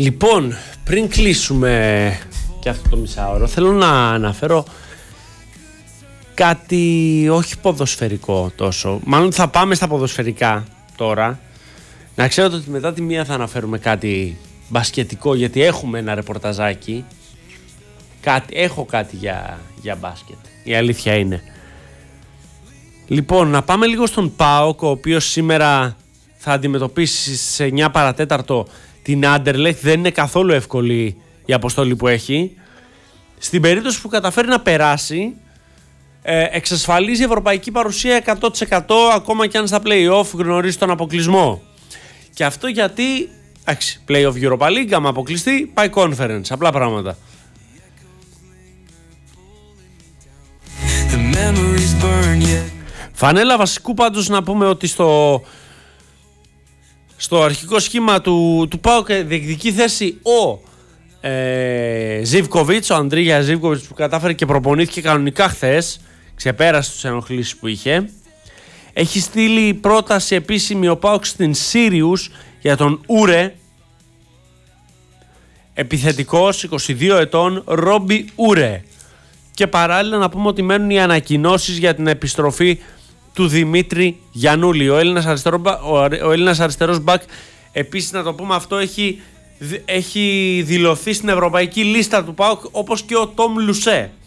Λοιπόν, πριν κλείσουμε και αυτό το μισάωρο, θέλω να αναφέρω κάτι όχι ποδοσφαιρικό τόσο. Μάλλον θα πάμε στα ποδοσφαιρικά τώρα. Να ξέρετε ότι μετά τη μία θα αναφέρουμε κάτι μπασκετικό, γιατί έχουμε ένα ρεπορταζάκι. Έχω κάτι για μπάσκετ. Η αλήθεια είναι. Λοιπόν, να πάμε λίγο στον ΠΑΟΚ, ο οποίος σήμερα θα αντιμετωπίσει σε 9 παρατέταρτο την Άντερλεχτ. Δεν είναι καθόλου εύκολη η αποστολή που έχει. Στην περίπτωση που καταφέρει να περάσει, εξασφαλίζει ευρωπαϊκή παρουσία 100%, ακόμα και αν στα play-off γνωρίζει τον αποκλεισμό. Και αυτό γιατί, play-off Europa League, άμα αποκλειστεί, πάει conference, απλά πράγματα. Φανέλα βασικού πάντως να πούμε ότι στο αρχικό σχήμα του ΠΑΟΚ διεκδικεί θέση ο Ζίβκοβιτς, ο Αντρίγια Ζίβκοβιτς, που κατάφερε και προπονήθηκε κανονικά χθες, ξεπέρασε τους ενοχλήσεις που είχε. Έχει στείλει πρόταση επίσημη ο ΠΑΟΚ στην Σύριους για τον Ούρε, επιθετικός 22 ετών Ρόμπι Ούρε. Και παράλληλα να πούμε ότι μένουν οι ανακοινώσεις για την επιστροφή του Δημήτρη Γιαννούλη. Ο Έλληνας αριστερός μπακ, επίσης να το πούμε αυτό, έχει δηλωθεί στην ευρωπαϊκή λίστα του ΠΑΟΚ, όπως και ο Τόμ Λουσέ.